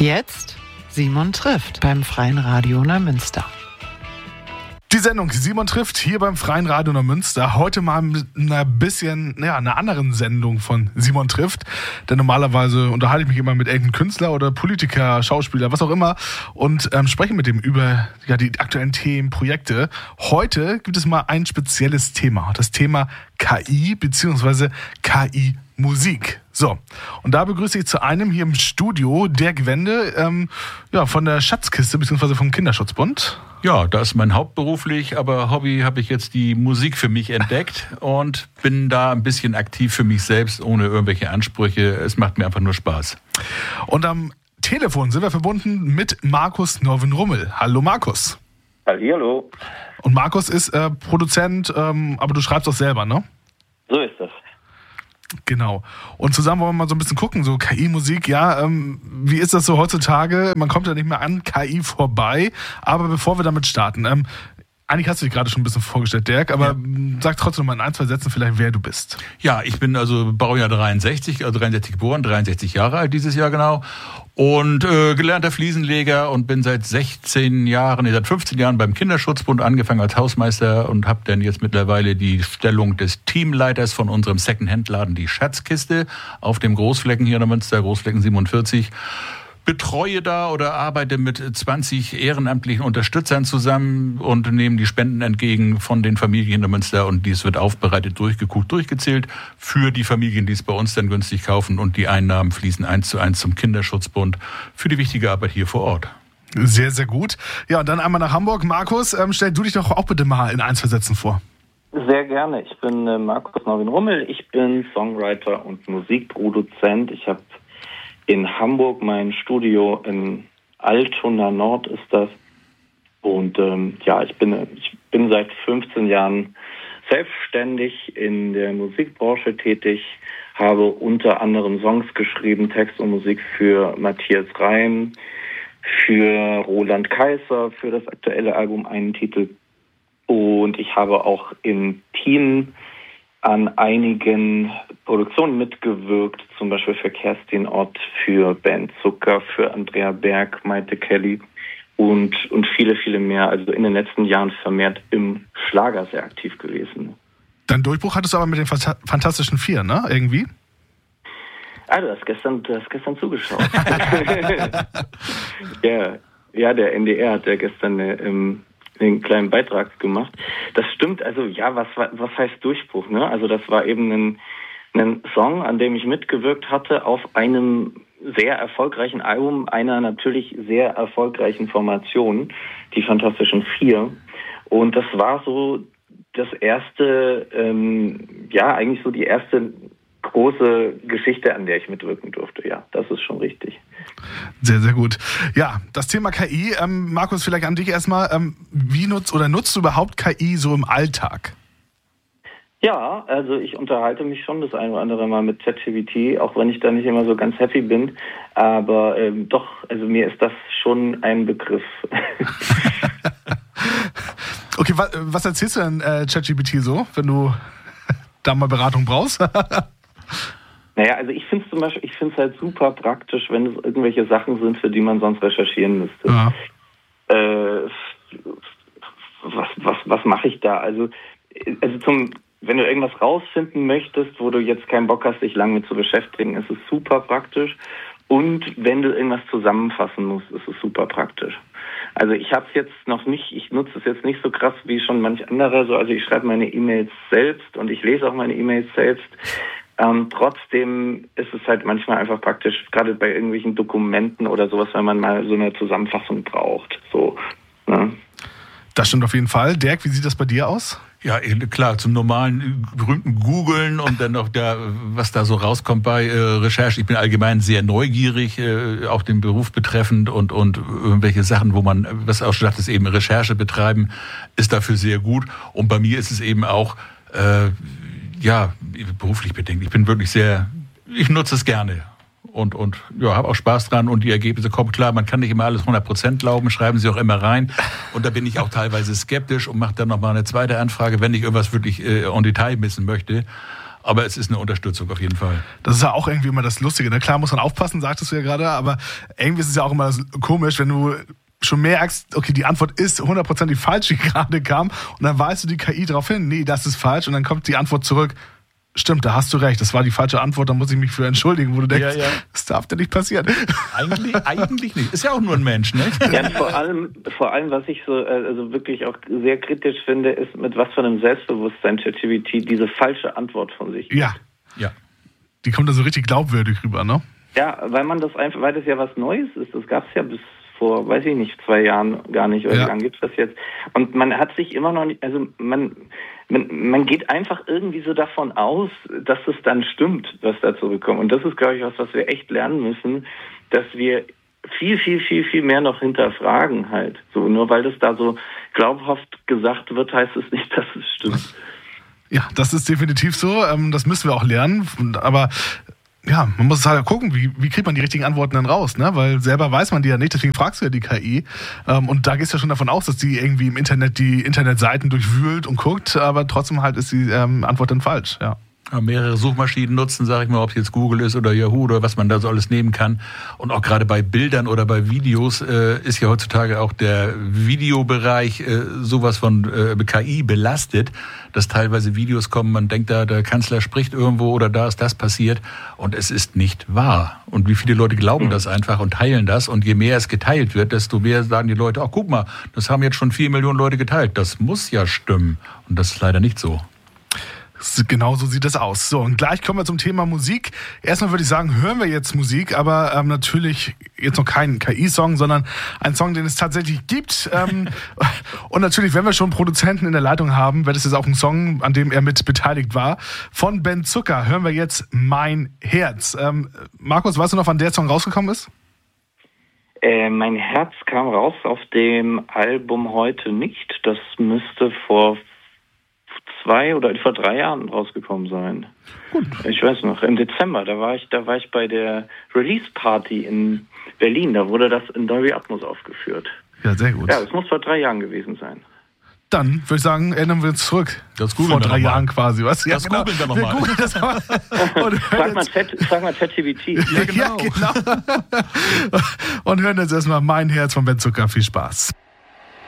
Jetzt Simon trifft beim Freien Radio Neumünster. Die Sendung Simon trifft hier beim Freien Radio Neumünster. Heute mal mit einer anderen Sendung von Simon trifft. Denn normalerweise unterhalte ich mich immer mit irgendeinem Künstler oder Politiker, Schauspieler, was auch immer und spreche mit dem über die aktuellen Themen, Projekte. Heute gibt es mal ein spezielles Thema. Das Thema KI bzw. KI-Musik. So, und da begrüße ich zu einem hier im Studio Dirk Wende von der Schatzkiste bzw. vom Kinderschutzbund. Ja, das ist mein hauptberuflich, aber Hobby habe ich jetzt die Musik für mich entdeckt und bin da ein bisschen aktiv für mich selbst, ohne irgendwelche Ansprüche. Es macht mir einfach nur Spaß. Und am Telefon sind wir verbunden mit Markus Norwin-Rummel. Hallo Markus. Hallo. Und Markus ist Produzent, aber du schreibst auch selber, ne? So ist das. Genau. Und zusammen wollen wir mal so ein bisschen gucken, so KI-Musik, wie ist das so heutzutage? Man kommt ja nicht mehr an KI vorbei, aber bevor wir damit starten, eigentlich hast du dich gerade schon ein bisschen vorgestellt, Dirk, aber sag trotzdem mal in 1, 2 Sätzen vielleicht, wer du bist. Ja, ich bin Baujahr 63, 63 geboren, 63 Jahre alt dieses Jahr genau und gelernter Fliesenleger und bin seit 15 Jahren beim Kinderschutzbund angefangen als Hausmeister und habe dann jetzt mittlerweile die Stellung des Teamleiters von unserem Second-Hand-Laden, die Schatzkiste, auf dem Großflecken hier in Münster, Großflecken 47. Betreue da oder arbeite mit 20 ehrenamtlichen Unterstützern zusammen und nehme die Spenden entgegen von den Familien in Münster und dies wird aufbereitet, durchgeguckt, durchgezählt für die Familien, die es bei uns dann günstig kaufen und die Einnahmen fließen 1:1 zum Kinderschutzbund für die wichtige Arbeit hier vor Ort. Sehr, sehr gut. Ja, und dann einmal nach Hamburg. Markus, stell du dich doch auch bitte mal in 1, 2 Sätzen vor. Sehr gerne. Ich bin Markus Norwin-Rummel. Ich bin Songwriter und Musikproduzent. Ich habe in Hamburg mein Studio in Altona Nord ist das. Und ich bin seit 15 Jahren selbstständig in der Musikbranche tätig, habe unter anderem Songs geschrieben, Text und Musik für Matthias Reim, für Roland Kaiser, für das aktuelle Album einen Titel. Und ich habe auch im Team an einigen Produktionen mitgewirkt, zum Beispiel für Kerstin Ott, für Ben Zucker, für Andrea Berg, Maite Kelly und viele, viele mehr. Also in den letzten Jahren vermehrt im Schlager sehr aktiv gewesen. Dein Durchbruch hattest du aber mit den Fantastischen Vier, ne? Irgendwie? Ah, du hast gestern zugeschaut. Ja, der NDR hat ja gestern einen kleinen Beitrag gemacht. Das stimmt, also ja, was heißt Durchbruch, ne? Also das war eben ein Song, an dem ich mitgewirkt hatte auf einem sehr erfolgreichen Album einer natürlich sehr erfolgreichen Formation, die Fantastischen Vier. Und das war so das erste, eigentlich so die erste große Geschichte, an der ich mitwirken durfte. Ja, das ist schon richtig. Sehr, sehr gut. Ja, das Thema KI. Markus, vielleicht an dich erstmal. Wie nutzt du überhaupt KI so im Alltag? Ja, also ich unterhalte mich schon das ein oder andere Mal mit ChatGPT, auch wenn ich da nicht immer so ganz happy bin. Aber doch, also mir ist das schon ein Begriff. Okay, was erzählst du denn ChatGPT so, wenn du da mal Beratung brauchst? Naja, also ich finde es halt super praktisch, wenn es irgendwelche Sachen sind, für die man sonst recherchieren müsste. Ja. Was mache ich da? Also wenn du irgendwas rausfinden möchtest, wo du jetzt keinen Bock hast, dich lange mit zu beschäftigen, ist es super praktisch. Und wenn du irgendwas zusammenfassen musst, ist es super praktisch. Also ich nutze es jetzt nicht so krass wie schon manch anderer. Also ich schreibe meine E-Mails selbst und ich lese auch meine E-Mails selbst. Trotzdem ist es halt manchmal einfach praktisch, gerade bei irgendwelchen Dokumenten oder sowas, wenn man mal so eine Zusammenfassung braucht. So, ne? Das stimmt auf jeden Fall. Dirk, wie sieht das bei dir aus? Ja, klar, zum normalen berühmten Googlen und dann noch was da so rauskommt bei Recherche. Ich bin allgemein sehr neugierig, auch den Beruf betreffend und irgendwelche Sachen, wo man, was auch schon sagt, ist eben Recherche betreiben, ist dafür sehr gut. Und bei mir ist es eben auch, beruflich bedingt. Ich nutze es gerne. Und habe auch Spaß dran und die Ergebnisse kommen. Klar, man kann nicht immer alles 100% glauben, schreiben sie auch immer rein. Und da bin ich auch teilweise skeptisch und mache dann nochmal eine zweite Anfrage, wenn ich irgendwas wirklich en Detail wissen möchte. Aber es ist eine Unterstützung auf jeden Fall. Das ist ja auch irgendwie immer das Lustige. Na klar, muss man aufpassen, sagtest du ja gerade, aber irgendwie ist es ja auch immer komisch, wenn du schon merkst, okay, die Antwort ist 100% falsch, die gerade kam, und dann weist du die KI darauf hin, nee, das ist falsch, und dann kommt die Antwort zurück, stimmt, da hast du recht, das war die falsche Antwort, da muss ich mich für entschuldigen, wo du denkst, das darf dir nicht passieren. Eigentlich nicht. Ist ja auch nur ein Mensch, ne? Ja, vor allem, was ich so also wirklich auch sehr kritisch finde, ist, mit was für einem Selbstbewusstsein ChatGPT diese falsche Antwort von sich gibt. Ja. Die kommt da so richtig glaubwürdig rüber, ne? Ja, weil das ja was Neues ist. Das gab es ja bis vor, weiß ich nicht, 2 Jahren gar nicht. Oder wie lange gibt es das jetzt? Und man hat sich immer noch nicht, also man geht einfach irgendwie so davon aus, dass es dann stimmt, was da zurückkommt. Und das ist, glaube ich, was wir echt lernen müssen, dass wir viel mehr noch hinterfragen halt. So, nur weil das da so glaubhaft gesagt wird, heißt es nicht, dass es stimmt. Ja, das ist definitiv so. Das müssen wir auch lernen. Aber ja, man muss halt gucken, wie kriegt man die richtigen Antworten dann raus, ne? Weil selber weiß man die ja nicht, deswegen fragst du ja die KI. Und da gehst du ja schon davon aus, dass die irgendwie im Internet die Internetseiten durchwühlt und guckt, aber trotzdem halt ist die Antwort dann falsch, ja. Mehrere Suchmaschinen nutzen, sage ich mal, ob es jetzt Google ist oder Yahoo oder was man da so alles nehmen kann. Und auch gerade bei Bildern oder bei Videos ist ja heutzutage auch der Videobereich sowas von KI belastet, dass teilweise Videos kommen, man denkt da, der Kanzler spricht irgendwo oder da ist das passiert und es ist nicht wahr. Und wie viele Leute glauben das einfach und teilen das, und je mehr es geteilt wird, desto mehr sagen die Leute, ach guck mal, das haben jetzt schon 4 Millionen Leute geteilt, das muss ja stimmen. Und das ist leider nicht so. Genau so sieht das aus. So, und gleich kommen wir zum Thema Musik. Erstmal würde ich sagen, hören wir jetzt Musik, aber natürlich jetzt noch keinen KI-Song, sondern einen Song, den es tatsächlich gibt. Und natürlich, wenn wir schon Produzenten in der Leitung haben, wird es jetzt auch ein Song, an dem er mit beteiligt war. Von Ben Zucker hören wir jetzt Mein Herz. Markus, weißt du noch, wann der Song rausgekommen ist? Mein Herz kam raus auf dem Album Heute nicht. Das müsste vor 2 oder vor 3 Jahren rausgekommen sein. Gut. Ich weiß noch, im Dezember, da war ich bei der Release-Party in Berlin, da wurde das in Dolby Atmos aufgeführt. Ja, sehr gut. Ja, das muss vor 3 Jahren gewesen sein. Dann würde ich sagen, erinnern wir uns zurück. Das vor 3 Jahren quasi, was? Ja, das genau. Googeln wir nochmal. Sag mal ChatGPT. Ja, genau. Und hören jetzt erstmal Mein Herz von Ben Zucker. Viel Spaß.